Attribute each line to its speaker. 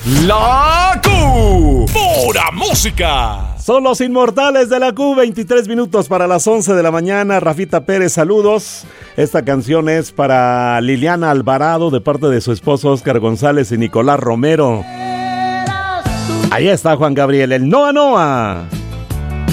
Speaker 1: La Q. Pura música.
Speaker 2: Son los inmortales de la Q, 23 minutos para las 11 de la mañana. Rafita Pérez, saludos. Esta canción es para Liliana Alvarado de parte de su esposo Oscar González y Nicolás Romero. Ahí está Juan Gabriel, el Noa Noa.